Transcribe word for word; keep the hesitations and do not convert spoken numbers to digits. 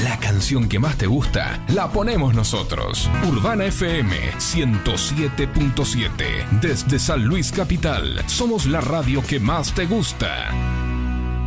La canción que más te gusta la ponemos nosotros. Urbana F M ciento siete punto siete. Desde San Luis Capital, somos la radio que más te gusta.